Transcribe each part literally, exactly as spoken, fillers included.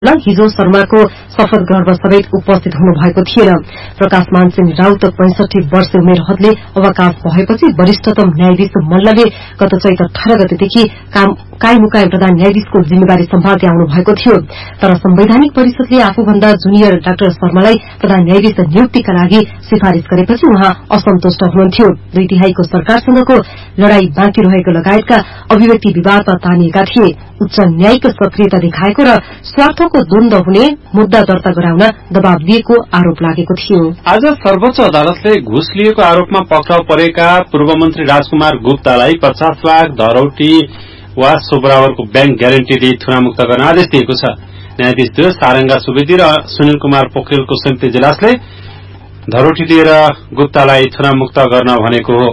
हिजो शर्माको शपथ ग्रहण समेत उपस्थित हुनुभएको थिएन। प्रकाशमान सिंह राउत पैंसठी वर्ष उमेर हदले अवकाश भएपछि वरिष्ठतम न्यायाधीश मल्लले गत चैत अठार गतेदेखि कायमुकायम प्रधान न्यायाधीशको जिम्मेवारी सम्हाल्दै आउनु भएको थियो। तर संवैधानिक परिषदले आफूभन्दा जुनियर डाक्टर शर्मालाई प्रधान न्यायाधीश नियुक्तिका लागि सिफारिश गरेपछि उहाँ असन्तुष्ट हुनुहुन्थ्यो। दुई तिहाईको सरकारसँगको लड़ाई बाँकी रहेको लगायतका अभिव्यक्ति विवादमा तानिएका थिए। उच्च न्यायिक सक्रियता देखाएको र स्वार्थको द्वन्द्व हुने मुद्दा दर्ता गराउन दबाव दिएको आरोप लागेको थियो। आज सर्वोच्च अदालतले घुस लिएको आरोपमा पक्राउ परेका पूर्व मन्त्री राजकुमार गुप्तालाई पचास लाख धरौटी वा सो बराबरको ब्याङ्क ग्यारेन्टी दिई थुनामुक्त गर्न आदेश दिएको छ। न्यायाधीश द्वय सारंगा सुवेदी र सुनिल कुमार पोखरेलको संयुक्त इजलासले धरौटी दिएर गुप्तालाई थुनामुक्त गर्न भनेको हो।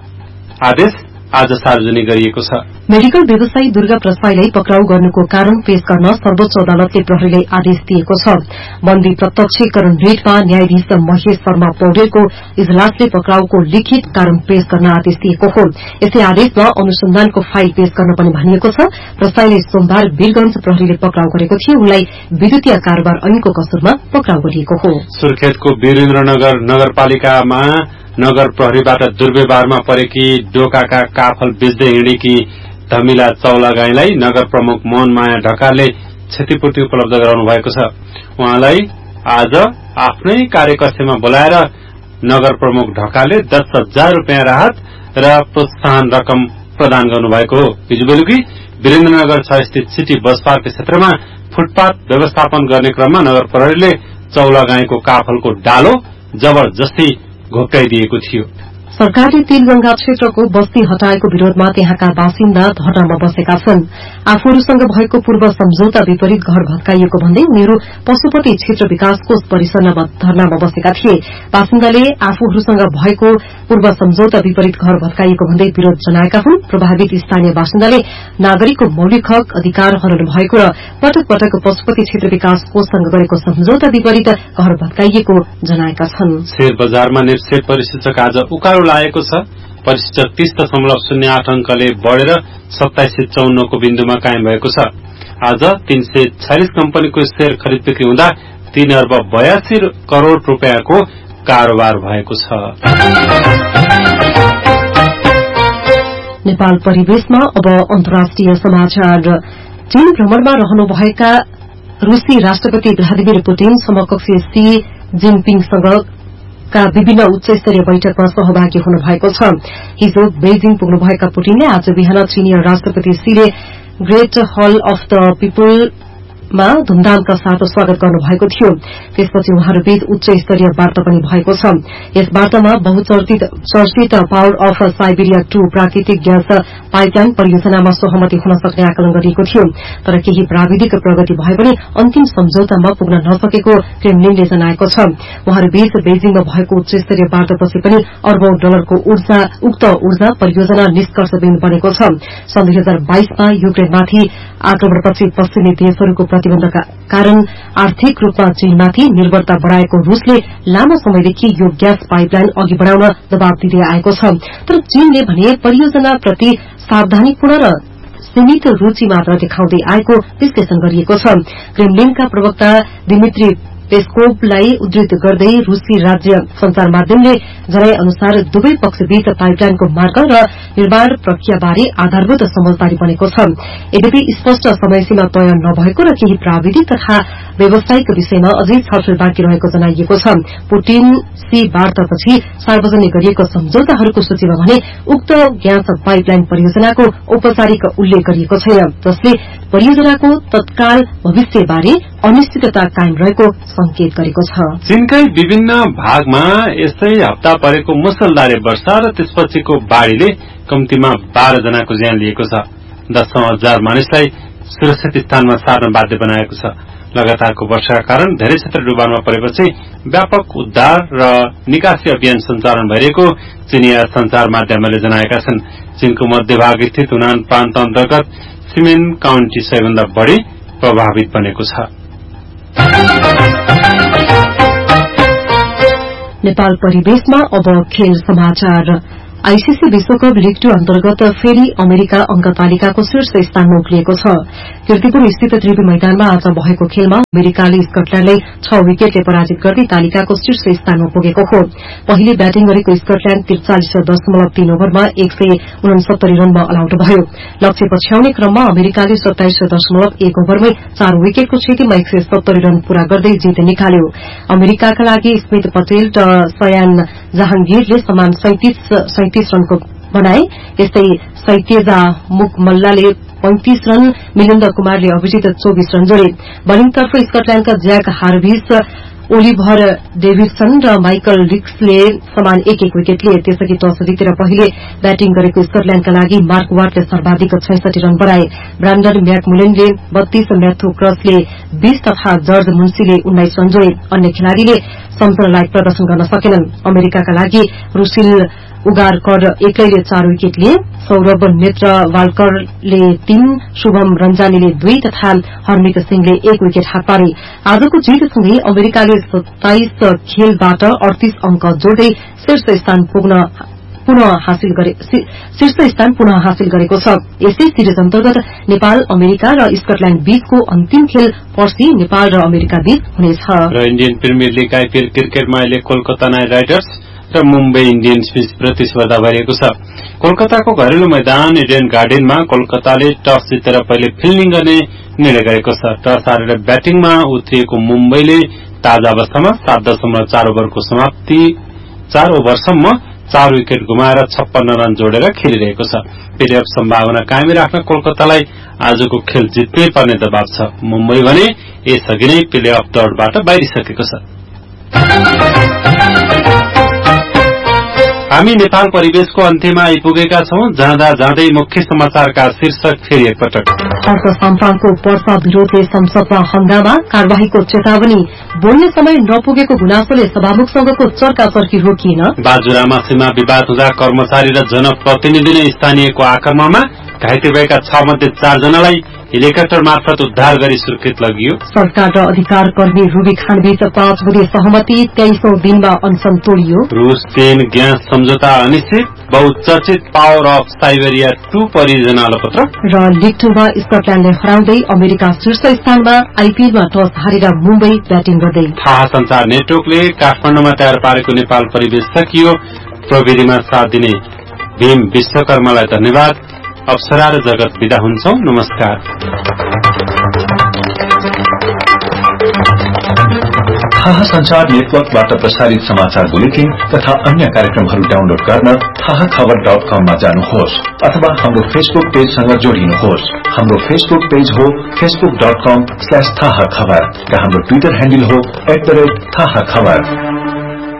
आदेश आज सार्वजनिक गरिएको छ। मेडिकल व्यवसायी दुर्गा प्रसाईलाई पक्राउ गर्नुको कारण पेश गर्न सर्वोच्च अदालतले प्रहरीलाई आदेश दिएको छ। बन्दी प्रत्यक्षीकरण रेटमा न्यायाधीश महेश शर्मा पौडेलको इजलासले पक्राउको लिखित कारण पेश गर्न आदेश दिएको हो। यसै आदेशमा अनुसन्धानको फाइल पेश गर्न पनि भनिएको छ। प्रसाईले सोमबार वीरगंज प्रहरीले पक्राउ गरेको थियो। उनलाई विद्युतीय कारोबार ऐनको कसुरमा पक्राउ गरिएको हो। सुर्खेतको वीरेन्द्रनगर नगरपालिकामा नगर प्रहरीबाट दुर्व्यवहारमा परेकी डोकाका काफल बेच्दै हिँडेकी धमिला चौला गाईलाई नगर प्रमुख मोहन माया ढकालले क्षतिपूर्ति उपलब्ध गराउनु भएको छ। उहाँलाई आज आफ्नै कार्यकक्षमा बोलाएर नगर प्रमुख ढकालले दस हजार रूपियाँ राहत र प्रोत्साहन रकम प्रदान गर्नुभएको हो। हिजो बेलुकी वीरेन्द्रनगर छ स्थित सिटी बस पार्क क्षेत्रमा फुटपाथ व्यवस्थापन गर्ने क्रममा नगर प्रहरीले चौला गाईको काफलको डालो जबरजस्ती घोप्टाइदिएको थियो। सरकारले तेलगंगा क्षेत्रको बस्ती हटाएको विरोधमा त्यहाँका बासिन्दा धरनामा बसेका छन्। आफूहरूसँग भएको पूर्व सम्झौता विपरीत घर भत्काइएको भन्दै उनीहरू पशुपति क्षेत्र विकास कोष परिसरमा धरनामा बसेका थिए। बासिन्दाले आफूहरूसँग भएको पूर्व सम्झौता विपरीत घर भत्काइएको भन्दै विरोध जनाएका हुन्। प्रभावित स्थानीय बासिन्दाले नागरिकको मौलिक हक अधिकार हनन भएको र पटक पटक पशुपति क्षेत्र विकास कोषसँग गरेको सम्झौता विपरीत घर भत्काइएको जनाएका छन्। शेयर बजारमा नेप्से परिसूचक आज उकालो लागेको छ। परिसूचक तीस दशमलव शून्य आठ अंकले बढ़ेर सत्ताइस सय चौन्नको बिन्दुमा कायम भएको छ। आज तीन सय छयालिस कम्पनीको शेयर खरिद बिक्री हुँदा तीन अर्ब बयासी करोड़ रूपियाँको कारोबार भएको छ। नेपाल परिवेशमा अब अन्तर्राष्ट्रिय समाचार। चीन भ्रमणमा रहनुभएका रूसी राष्ट्रपति भ्लादिमिर पुटिन समकक्षी सी जिनपिङसँग का विभिन्न उच्च स्तरीय बैठकमा सहभागी हुनुभएको छ। हिजो बेजिङ पुग्नुभएका पुटिनले आज बिहान चीनिया राष्ट्रपति सीले ग्रेट हल अफ द पीपुलमा धूमधामका साथ स्वागत गर्नुभएको थियो। त्यसपछि उहाँहरूबीच उच्च स्तरीय वार्ता पनि भएको छ। यस वार्तामा बहुचर्चित चर्चित पावर अफ साइबेरिया टू प्राकृतिक ग्यास पाइपलाइन परियोजनामा सहमति हुन सक्ने आकलन गरिएको थियो। तर केही प्राविधिक प्रगति भए पनि अन्तिम सम्झौतामा पुग्न नसकेको क्रेमलिनले जनाएको छ। उहाँहरूबीच बेजिङमा भएको उच्च स्तरीय वार्तापछि पनि अर्बौं डलरको ऊर्जा उक्त ऊर्जा परियोजना निष्कर्षविहीन बनेको छ। सन् दुई हजार बाइसमा युक्रेनमाथि आक्रमणपछि पश्चिमी देशहरूको प्रतिबन्धका कारण आर्थिक रूपमा चीनमाथि निर्भरता बढ़ाएको रूसले लामो समयदेखि यो ग्यास पाइपलाइन अघि बढ़ाउन दबाव दिँदै आएको छ। तर चीनले भने परियोजनाप्रति सावधानीपूर्ण र सीमित रूचि मात्र देखाउँदै आएको विश्लेषण गरिएको छ। क्रेमलिनका प्रवक्ता दिमित्री पेस्कोभलाई उद्धृत गर्दै रूसी राज्य संचार माध्यमले जनाए अनुसार दुवै पक्षबीच पाइपलाइनको मार्ग र निर्माण प्रक्रियाबारे आधारभूत समझदारी बनेको छ। यद्यपि स्पष्ट समयसीमा तय नभएको र केही प्राविधिक तथा व्यावसायिक विषयमा अझै छलफल बाँकी रहेको जनाइएको छ। पुटिन सी वार्तापछि सार्वजनिक गरिएको सम्झौताहरूको सूचीमा भने उक्त ग्यास पाइपलाइन परियोजनाको औपचारिक उल्लेख गरिएको छैन, जसले परियोजनाको तत्काल भविष्यबारे अनिश्चितता कायम रहेको संकेत गरेको छ। चीनकै विभिन्न भागमा यस्तै हप्ता परेको मुसलधारे वर्षा र त्यसपछिको बाढ़ीले कम्तीमा बाह्र जनाको ज्यान लिएको छ। दशौं हजार मानिसलाई सुरक्षित स्थानमा सार्न बाध्य बनाएको छ। लगातारको वर्षाका कारण धेरै क्षेत्र डुबानमा परेपछि व्यापक उद्धार र निकासी अभियान सञ्चालन भइरहेको चीनिया संचार माध्यमले जनाएका छन्। चीनको मध्यभाग स्थित हुनान प्रान्त अन्तर्गत सिमेन काउन्टी सबैभन्दा बढ़ी प्रभावित बनेको छ। नेपाल परिवेशमा अब खेल समाचार। आईसीसी विश्वकप लीग टू अन्तर्गत फेरि अमेरिका अंक तालिकाको शीर्ष स्थानमा उक्लिएको छ। कीर्तिपुर स्थित त्रिवी मैदानमा आज भएको खेलमा अमेरिकाले स्कटल्याण्डलाई छ विकेटले पराजित गर्दै तालिकाको शीर्ष स्थानमा पुगेको हो। पहिले ब्याटिङ गरेको स्कटल्याण्ड त्रिचालिस दशमलव तीन ओभरमा एक सय उनसत्तरी रनमा अलआउट भयो। लक्ष्य पछ्याउने क्रममा अमेरिकाले सत्ताइस दशमलव एक ओभरमै चार विकेटको क्षतिमा एक सय सत्तरी रन पूरा गर्दै जित निकाल्यो। अमेरिकाका लागि स्मिथ पटेल र सयान जहांगीरले समान सैंतीस रनको बनाए। यस्तै सैतेजा मुकमल्लाले पैंतीस रन, मिलिन्द कुमारले अभिजित चौबीस रन जोडे। बलिङतर्फ स्कटल्याण्डका ज्याक हार्भिस, ओलिभर डेभिडसन र माइकल रिक्सले समान एक एक विकेट लिए। त्यसअघि टस जितेर पहिले ब्याटिङ गरेको स्कटल्याण्डका लागि मार्क वाटले सर्वाधिक छैसठी रन बनाए। ब्रान्डन म्याकमुलेनले बत्तीस, म्याथ्यू क्रसले बीस तथा जर्ज मुन्सीले उन्नाइस रन जोडे। अन्य खेलाड़ीले सम्झनालाई प्रदर्शन गर्न सकेनन्। अमेरिकाका लागि रुसिल उगारकर एक्लैले चार विकेट लिए। सौरभ नेत्रवालकरले तीन, शुभम रंजानीले दुई तथा हरमित सिंहले एक विकेट हात पारे। आजको जितसँगै अमेरिकाले सत्ताइस खेलबाट अडतीस अंक जोड्दै शीर्ष स्थान पुग्न पुनः हासिल गरे शीर्ष स्थान पुनः हासिल गरेको छ। यसै सिरिज अन्तर्गत नेपाल, अमेरिका र स्कटल्याण्ड बीचको अन्तिम खेल पर्सि नेपाल र अमेरिका बीच हुनेछ। र इण्डियन प्रिमियर लिग आईपीएल क्रिकेटमा अहिले कोलकाता नाइट राइडर्स र मुम्बई इण्डियन्स बीच प्रतिस्पर्धा भइरहेको छ। कोलकाताको घरेलु मैदान इडेन गार्डनमा कोलकाताले टस जितेर पहिले फिल्डिङ गर्ने निर्णय गरेको छ। टस हारेर ब्याटिङमा उत्रिएको मुम्बईले ताजा अवस्थामा सात दशमलव चार ओभरको समाप्ति चार ओभरसम्म चार विकेट गुमाएर छप्पन्न रन जोडेर खेलिरहेको छ। प्लेअफ सम्भावना कायमी राख्न कोलकातालाई आजको खेल जित्नै पर्ने दबाव छ। मुम्बई भने यसअघि नै प्लेअफ दौड़बाट बाहिरिसकेको छ। हामी नेपाल परिवेशको अन्त्यमा आइपुगेका छौं। जाँदा जाँदै मुख्य समाचारका शीर्षक फेरि एकपटक। अर्थ साम्पाङको पर्सा विरोधले संसदमा हंगामा, कार्यवाहीको चेतावनी। बोल्ने समय नपुगेको गुनासोले सभामुखसँगको चर्काचर्की रोकिएन। बाजुरामा सीमा विवाद हुँदा कर्मचारी र जनप्रतिनिधि नै स्थानीयको आक्रमणमा घाइते भएका छ मध्ये चारजनालाई हेलिकप्टर मार्फत उद्धार गरी सुर्खेत लगियो। सरकार र अधिकार कर्मी रूबी खान बीच पाँच बुधे सहमति, तेइसौं दिनमा अनशन तोडियो। रूस चीन ग्यास सम्झौता अनिश्चित, बहुचर्चित पावर अफ साइबेरिया टू परियोजना अलपत्र। र लिग टूमा स्कटल्याण्डले हराउँदै अमेरिका शीर्ष स्थानमा, आईपीएलमा टस हारेर मुम्बई ब्याटिङ गर्दै। थाहा संचार नेटवर्कले काठमाडौँमा तयार पारेको नेपाल परिवेश सकियो। प्रविधिमा साथ दिने भीम विश्वकर्मालाई धन्यवाद। अप्सरा र जगत विदा हुन्छौं। नमस्कार। थाहा संचार नेटवर्कबाट प्रसारित समाचार बुलेटिन तथा अन्य कार्यक्रमहरू डाउनलोड गर्न थाहा खबर डट कममा जानुहोस् अथवा हाम्रो फेसबुक पेजसँग जोडिनुहोस्। हाम्रो फेसबुक पेज हो फेसबुक डट कम स्ल्याश थाहा खबर र हाम्रो ट्विटर ह्यान्डल हो एट द रेट थाहा खबर।